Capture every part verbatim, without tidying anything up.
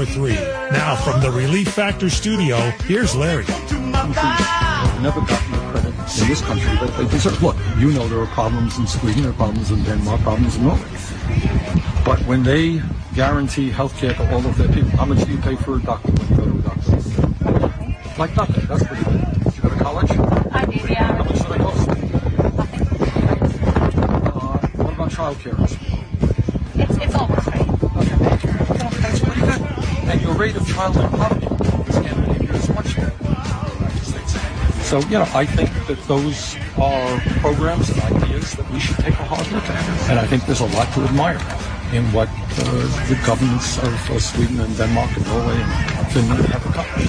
four three. Now, from the Relief Factor studio, here's Larry. Never gotten the credit in this country that they deserve. Look, you know there are problems in Sweden, there are problems in Denmark, problems in Norway. But when they guarantee health care to all of their people, how much do you pay for a doctor when you go to a doctor? Like nothing. That's pretty good. Did you go to college? I did, yeah. How much do they cost? Uh, what about child care? It's, it's almost free. Okay. That's pretty good. And your rate of childhood poverty in Scandinavia is much lower. So, you know, I think that those are programs and ideas that we should take a hard look at. And I think there's a lot to admire in what uh, the governments of uh, Sweden and Denmark and Norway and Finland have accomplished.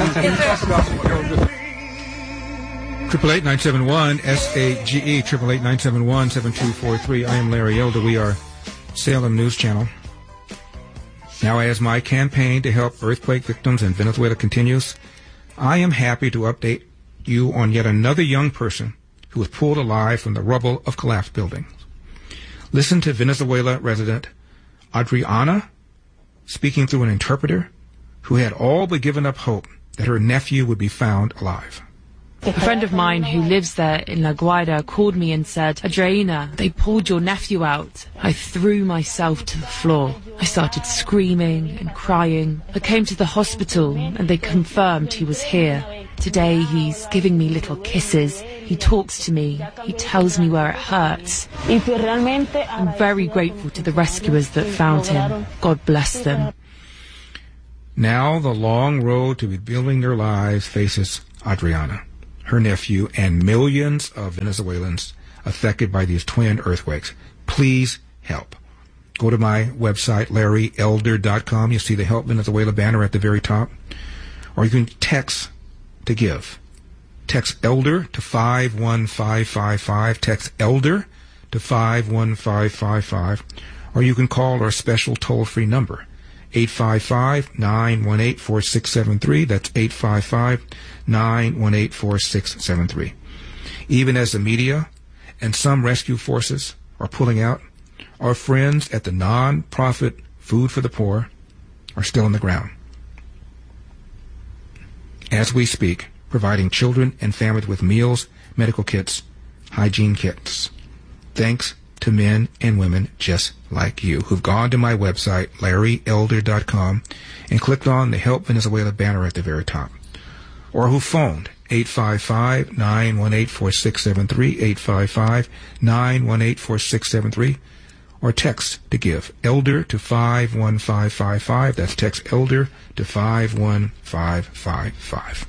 Triple eight nine seven one S A G E triple eight nine seven one seven two four three. I am Larry Elder. We are Salem News Channel. Now, as my campaign to help earthquake victims in Venezuela continues, I am happy to update you on yet another young person who was pulled alive from the rubble of collapsed buildings. Listen to Venezuela resident Adriana speaking through an interpreter who had all but given up hope that her nephew would be found alive. A friend of mine who lives there in La Guaira called me and said, Adriana, they pulled your nephew out. I threw myself to the floor. I started screaming and crying. I came to the hospital and they confirmed he was here. Today he's giving me little kisses. He talks to me. He tells me where it hurts. I'm very grateful to the rescuers that found him. God bless them. Now the long road to rebuilding their lives faces Adriana, her nephew, and millions of Venezuelans affected by these twin earthquakes. Please help. Go to my website, larry elder dot com. You'll see the Help Venezuela banner at the very top. Or you can text to give. Text ELDER to five one five five five. Text ELDER to five one five five five. Or you can call our special toll-free number, eight five five, nine one eight, four six seven three. That's eight five five, nine one eight, four six seven three. Even as the media and some rescue forces are pulling out, our friends at the non-profit Food for the Poor are still on the ground. As we speak, providing children and families with meals, medical kits, hygiene kits. Thanks to men and women just like you who've gone to my website, larry elder dot com, and clicked on the Help Venezuela banner at the very top. Or who phoned eight five five, nine one eight, four six seven three, eight five five, nine one eight, four six seven three, or text to give, ELDER to five one five five five. That's text ELDER to five one five five five.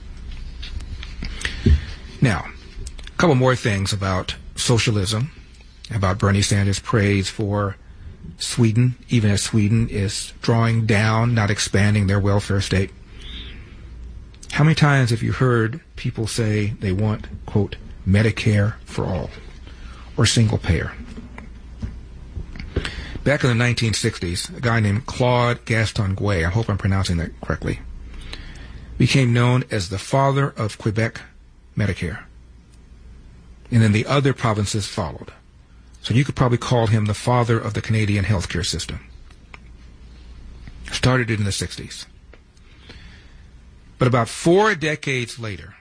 Now, a couple more things about socialism, about Bernie Sanders' praise for Sweden, even as Sweden is drawing down, not expanding their welfare state. How many times have you heard people say they want, quote, Medicare for all, or single payer? Back in the nineteen sixties, a guy named Claude Gaston-Guay, I hope I'm pronouncing that correctly, became known as the father of Quebec Medicare. And then the other provinces followed. So you could probably call him the father of the Canadian healthcare system. Started it in the sixties. But about four decades later,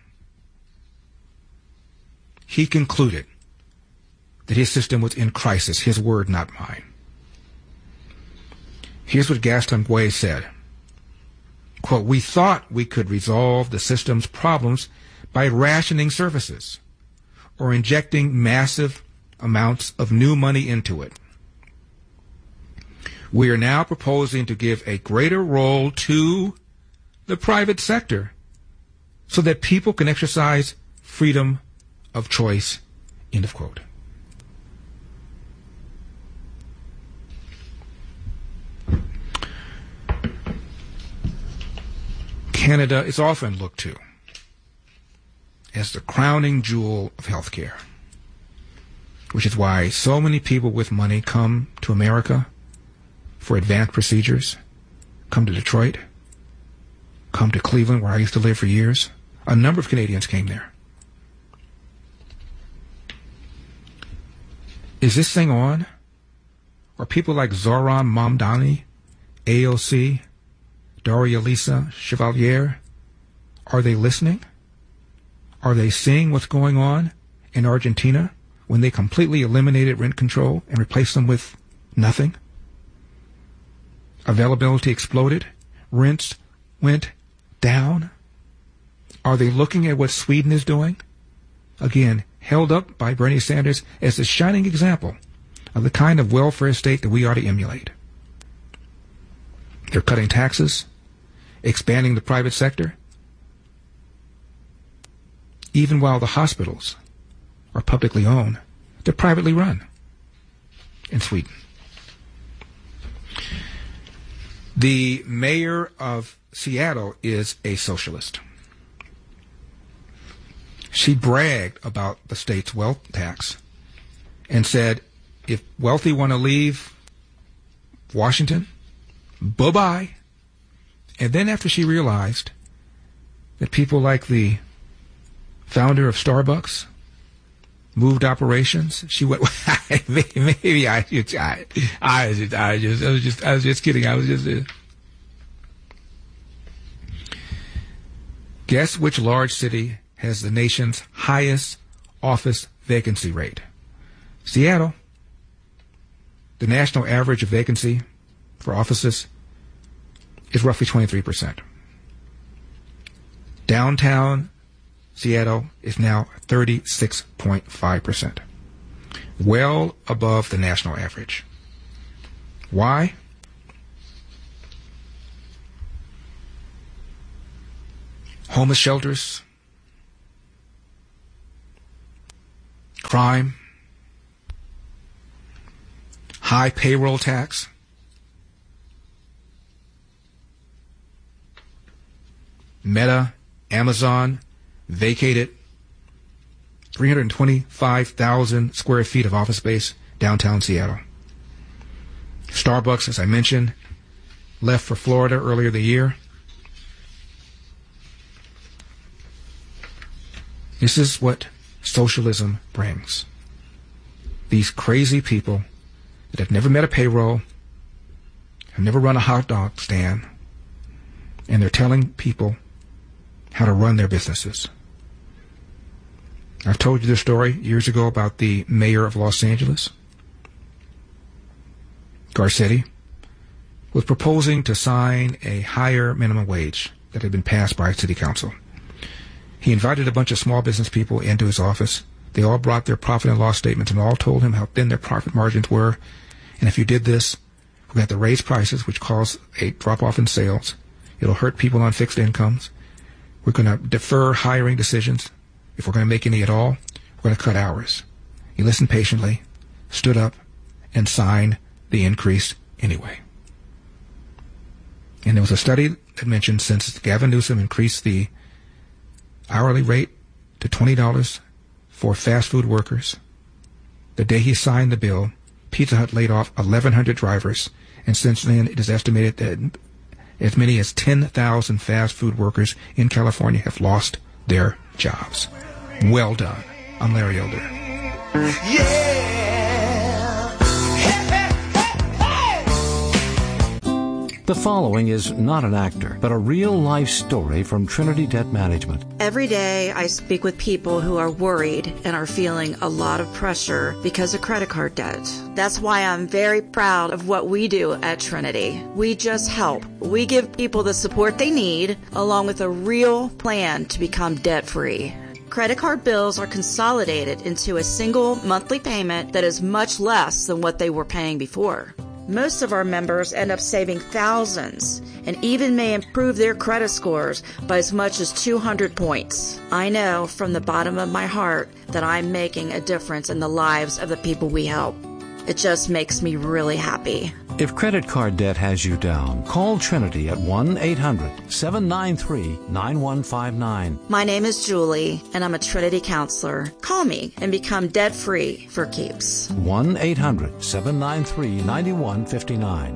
he concluded that his system was in crisis, his word, not mine. Here's what Gaston-Guay said. Quote, we thought we could resolve the system's problems by rationing services or injecting massive amounts of new money into it. We are now proposing to give a greater role to the private sector so that people can exercise freedom of choice, end of quote. Canada is often looked to as the crowning jewel of healthcare, which is why so many people with money come to America for advanced procedures, come to Detroit, come to Cleveland, where I used to live for years. A number of Canadians came there. Is this thing on? Are people like Zoran Mamdani, A O C, Daria Lisa Chevalier, are they listening? Are they seeing what's going on in Argentina when they completely eliminated rent control and replaced them with nothing? Availability exploded. Rents went down. Are they looking at what Sweden is doing? Again, held up by Bernie Sanders as a shining example of the kind of welfare state that we ought to emulate. They're cutting taxes, expanding the private sector, even while the hospitals are publicly owned, they're privately run in Sweden. The mayor of Seattle is a socialist. She bragged about the state's wealth tax and said, if wealthy want to leave Washington, bye-bye. And then after she realized that people like the founder of Starbucks moved operations, she went, maybe I, I, I, was just, I, just, I was just, I was just kidding. I was just, uh, guess which large city has the nation's highest office vacancy rate? Seattle. The national average of vacancy for offices is roughly twenty-three percent. Downtown Seattle is now thirty-six point five percent, well above the national average. Why? Homeless shelters, crime, high payroll tax, Meta, Amazon vacated three hundred twenty-five thousand square feet of office space downtown Seattle. Starbucks, as I mentioned, left for Florida earlier the year. This is what socialism brings. These crazy people that have never met a payroll, have never run a hot dog stand, and they're telling people how to run their businesses. I've told you this story years ago about the mayor of Los Angeles. Garcetti was proposing to sign a higher minimum wage that had been passed by city council. He invited a bunch of small business people into his office. They all brought their profit and loss statements and all told him how thin their profit margins were. And if you did this, we're going to have to raise prices, which cause a drop-off in sales. It'll hurt people on fixed incomes. We're going to defer hiring decisions. If we're going to make any at all, we're going to cut hours. He listened patiently, stood up, and signed the increase anyway. And there was a study that mentioned since Gavin Newsom increased the hourly rate to twenty dollars for fast food workers, the day he signed the bill, Pizza Hut laid off eleven hundred drivers, and since then it is estimated that as many as ten thousand fast food workers in California have lost their jobs. Well done. I'm Larry Elder. Yeah. The following is not an actor, but a real-life story from Trinity Debt Management. Every day I speak with people who are worried and are feeling a lot of pressure because of credit card debt. That's why I'm very proud of what we do at Trinity. We just help. We give people the support they need, along with a real plan to become debt-free. Credit card bills are consolidated into a single monthly payment that is much less than what they were paying before. Most of our members end up saving thousands and even may improve their credit scores by as much as two hundred points. I know from the bottom of my heart that I'm making a difference in the lives of the people we help. It just makes me really happy. If credit card debt has you down, call Trinity at one eight hundred seven nine three nine one five nine. My name is Julie, and I'm a Trinity counselor. Call me and become debt-free for keeps. one eight hundred seven nine three nine one five nine.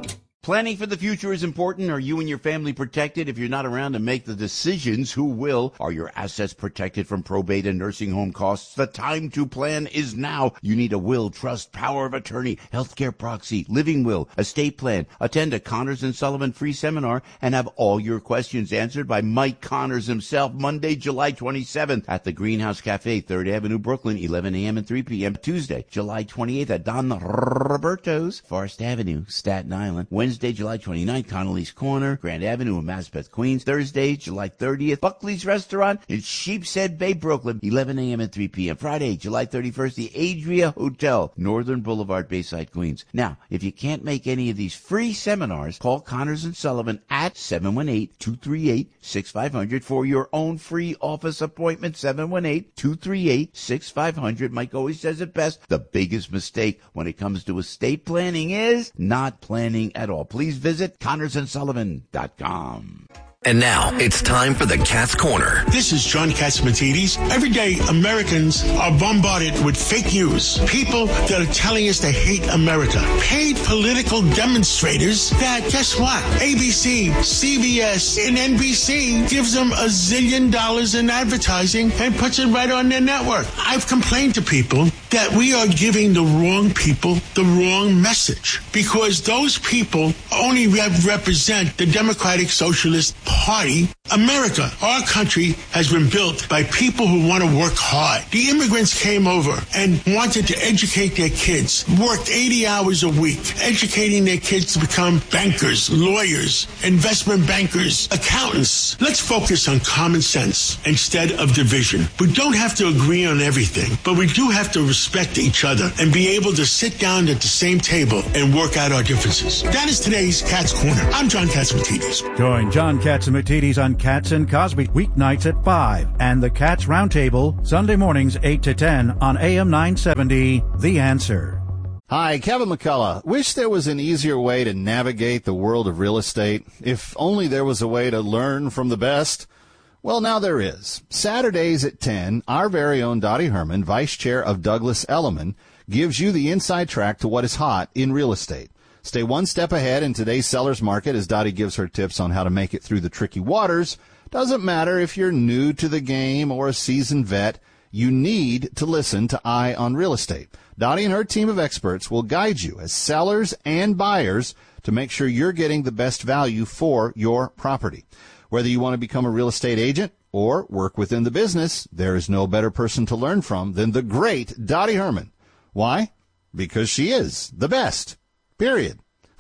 Planning for the future is important. Are you and your family protected? If you're not around to make the decisions, who will? Are your assets protected from probate and nursing home costs? The time to plan is now. You need a will, trust, power of attorney, healthcare proxy, living will, estate plan. Attend a Connors and Sullivan free seminar and have all your questions answered by Mike Connors himself, Monday, July twenty-seventh at the Greenhouse Cafe, third Avenue, Brooklyn, eleven a.m. and three p.m. Tuesday, July twenty-eighth at Don Roberto's, Forest Avenue, Staten Island. Wednesday, Wednesday, July twenty-ninth, Connolly's Corner, Grand Avenue in Maspeth, Queens. Thursday, July thirtieth, Buckley's Restaurant in Sheepshead Bay, Brooklyn, eleven a.m. and three p.m. Friday, July thirty-first, the Adria Hotel, Northern Boulevard, Bayside, Queens. Now, if you can't make any of these free seminars, call Connors and Sullivan at seven one eight, two three eight, six five zero zero for your own free office appointment. seven one eight, two three eight, six five zero zero. Mike always says it best. The biggest mistake when it comes to estate planning is not planning at all. Please visit Connors and Sullivan dot com. And now it's time for the Cat's Corner. This is John Catsimatidis. Every day, Americans are bombarded with fake news. People that are telling us they hate America. Paid political demonstrators that, guess what? A B C, C B S, and N B C gives them a zillion dollars in advertising and puts it right on their network. I've complained to people that we are giving the wrong people the wrong message because those people only rep- represent the Democratic Socialist Party. America, our country, has been built by people who want to work hard. The immigrants came over and wanted to educate their kids, worked eighty hours a week, educating their kids to become bankers, lawyers, investment bankers, accountants. Let's focus on common sense instead of division. We don't have to agree on everything, but we do have to respect each other and be able to sit down at the same table and work out our differences. That is today's Cat's Corner. I'm John Catsimatidis. Join John Catsimatidis on Cats and Cosby weeknights at five and the Cats Roundtable Sunday mornings eight to ten on A M nine seventy, The Answer. Hi, Kevin McCullough. Wish there was an easier way to navigate the world of real estate. If only there was a way to learn from the best. Well, now there is. Saturdays at ten, our very own Dottie Herman, Vice Chair of Douglas Elliman, gives you the inside track to what is hot in real estate. Stay one step ahead in today's seller's market as Dottie gives her tips on how to make it through the tricky waters. Doesn't matter if you're new to the game or a seasoned vet, you need to listen to Eye on Real Estate. Dottie and her team of experts will guide you as sellers and buyers to make sure you're getting the best value for your property. Whether you want to become a real estate agent or work within the business, there is no better person to learn from than the great Dottie Herman. Why? Because she is the best. Period.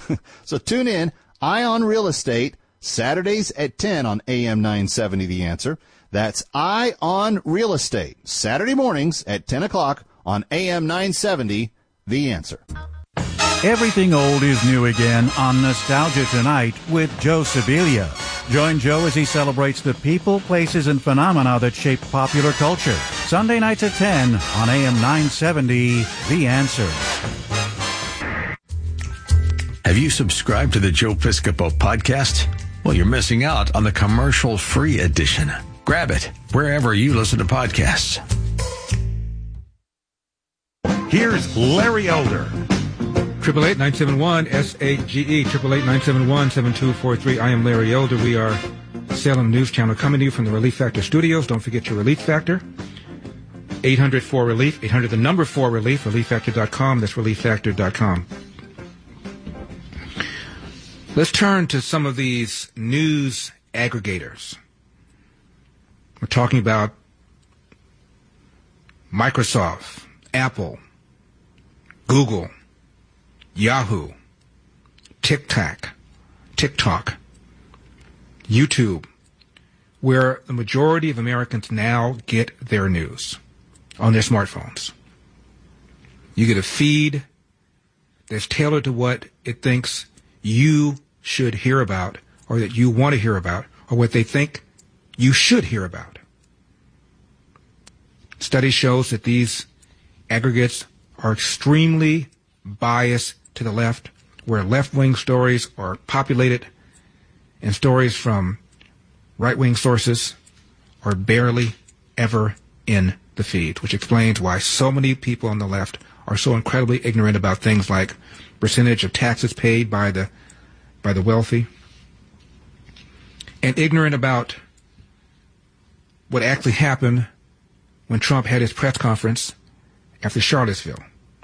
So tune in, Eye on Real Estate, Saturdays at ten on A M nine seventy, The Answer. That's Eye on Real Estate, Saturday mornings at ten o'clock on A M nine seventy, The Answer. Everything old is new again on Nostalgia Tonight with Joe Sibilia. Join Joe as he celebrates the people, places, and phenomena that shape popular culture. Sunday nights at ten on A M nine seventy, The Answer. Have you subscribed to the Joe Piscopo podcast? Well, you're missing out on the commercial-free edition. Grab it wherever you listen to podcasts. Here's Larry Elder. Triple eight nine seven one S A G E. Triple eight nine seven one seven two four three. I am Larry Elder. We are Salem News Channel coming to you from the Relief Factor Studios. Don't forget your Relief Factor. eight hundred four relief. eight hundred the number four relief. relief factor dot com. That's relief factor dot com. Let's turn to some of these news aggregators. We're talking about Microsoft, Apple, Google, Yahoo, TikTok, TikTok, YouTube, where the majority of Americans now get their news on their smartphones. You get a feed that's tailored to what it thinks you should hear about, or that you want to hear about, or what they think you should hear about. Study shows that these aggregates are extremely biased to the left, where left-wing stories are populated and stories from right-wing sources are barely ever in the feed, which explains why so many people on the left are so incredibly ignorant about things like percentage of taxes paid by the by the wealthy, and ignorant about what actually happened when Trump had his press conference after Charlottesville.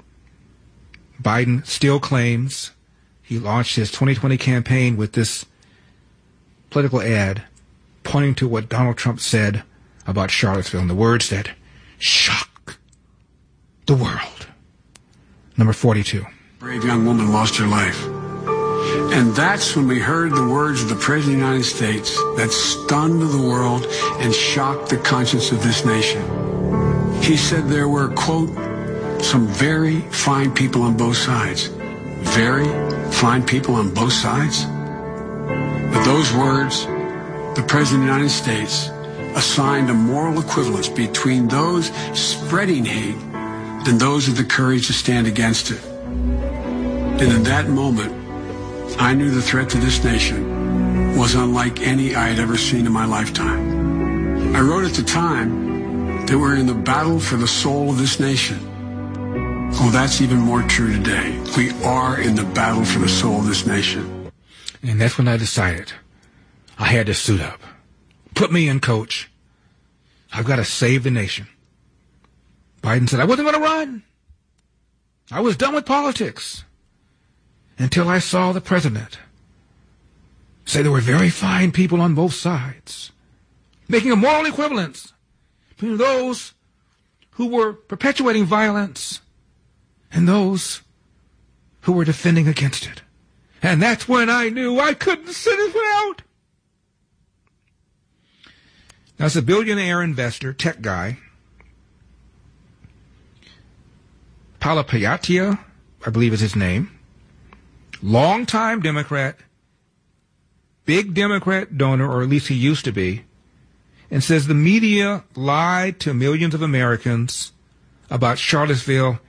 Biden still claims he launched his twenty twenty campaign with this political ad pointing to what Donald Trump said about Charlottesville and the words that shock the world. Number forty-two. Brave young woman lost her life. And that's when we heard the words of the President of the United States that stunned the world and shocked the conscience of this nation. He said there were, quote, some very fine people on both sides. Very fine people on both sides? With those words, the President of the United States assigned a moral equivalence between those spreading hate and those with the courage to stand against it. And in that moment, I knew the threat to this nation was unlike any I had ever seen in my lifetime. I wrote at the time that we're in the battle for the soul of this nation. Oh, that's even more true today. We are in the battle for the soul of this nation. And that's when I decided I had to suit up. Put me in, coach. I've got to save the nation. Biden said I wasn't going to run. I was done with politics until I saw the president say there were very fine people on both sides, making a moral equivalence between those who were perpetuating violence and those who were defending against it. And that's when I knew I couldn't sit it out. Now, as a billionaire investor, tech guy, Palapayatia, I believe is his name, longtime Democrat, big Democrat donor, or at least he used to be, and says the media lied to millions of Americans about Charlottesville